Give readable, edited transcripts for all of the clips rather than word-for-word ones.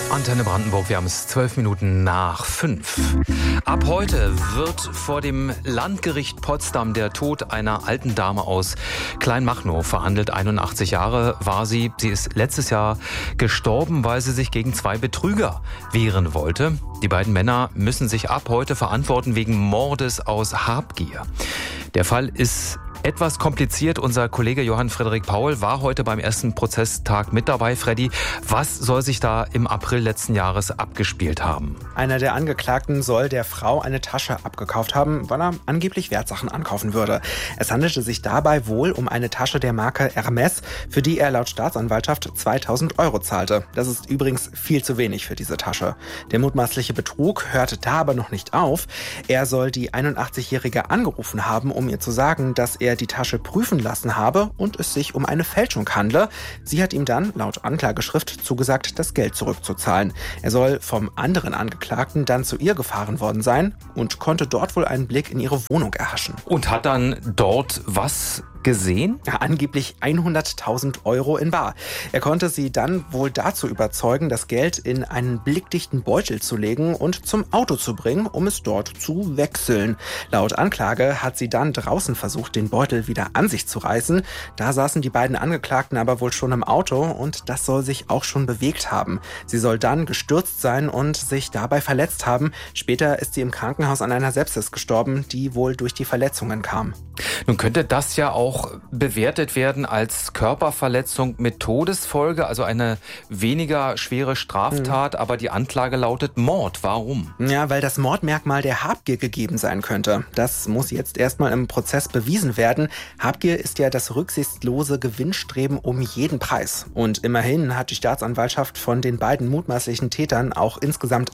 Antenne Brandenburg, wir haben es 12 Minuten nach 5. Ab heute wird vor dem Landgericht Potsdam der Tod einer alten Dame aus Kleinmachnow verhandelt. 81 Jahre war sie. Sie ist letztes Jahr gestorben, weil sie sich gegen 2 Betrüger wehren wollte. Die beiden Männer müssen sich ab heute verantworten wegen Mordes aus Habgier. Der Fall ist etwas kompliziert. Unser Kollege Johann Frederik Paul war heute beim ersten Prozesstag mit dabei. Freddy, was soll sich da im April letzten Jahres abgespielt haben? Einer der Angeklagten soll der Frau eine Tasche abgekauft haben, weil er angeblich Wertsachen ankaufen würde. Es handelte sich dabei wohl um eine Tasche der Marke Hermes, für die er laut Staatsanwaltschaft 2.000 Euro zahlte. Das ist übrigens viel zu wenig für diese Tasche. Der mutmaßliche Betrug hörte da aber noch nicht auf. Er soll die 81-Jährige angerufen haben, um ihr zu sagen, dass er die Tasche prüfen lassen habe und es sich um eine Fälschung handle. Sie hat ihm dann laut Anklageschrift zugesagt, das Geld zurückzuzahlen. Er soll vom anderen Angeklagten dann zu ihr gefahren worden sein und konnte dort wohl einen Blick in ihre Wohnung erhaschen. Und hat dann dort was gesehen? Ja, angeblich 100.000 Euro in bar. Er konnte sie dann wohl dazu überzeugen, das Geld in einen blickdichten Beutel zu legen und zum Auto zu bringen, um es dort zu wechseln. Laut Anklage hat sie dann draußen versucht, den Beutel wieder an sich zu reißen. Da saßen die beiden Angeklagten aber wohl schon im Auto und das soll sich auch schon bewegt haben. Sie soll dann gestürzt sein und sich dabei verletzt haben. Später ist sie im Krankenhaus an einer Sepsis gestorben, die wohl durch die Verletzungen kam. Nun könnte das ja auch bewertet werden als Körperverletzung mit Todesfolge, also eine weniger schwere Straftat, aber die Anklage lautet Mord. Warum? Ja, weil das Mordmerkmal der Habgier gegeben sein könnte. Das muss jetzt erstmal im Prozess bewiesen werden. Habgier ist ja das rücksichtslose Gewinnstreben um jeden Preis. Und immerhin hat die Staatsanwaltschaft von den beiden mutmaßlichen Tätern auch insgesamt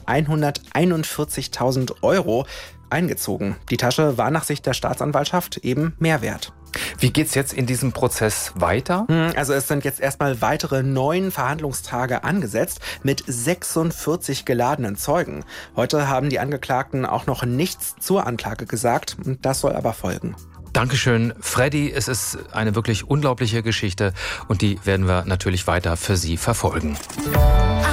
141.000 Euro eingezogen. Die Tasche war nach Sicht der Staatsanwaltschaft eben mehr wert. Wie geht's jetzt in diesem Prozess weiter? Also es sind jetzt erstmal weitere 9 Verhandlungstage angesetzt mit 46 geladenen Zeugen. Heute haben die Angeklagten auch noch nichts zur Anklage gesagt. Das soll aber folgen. Dankeschön, Freddy. Es ist eine wirklich unglaubliche Geschichte und die werden wir natürlich weiter für Sie verfolgen.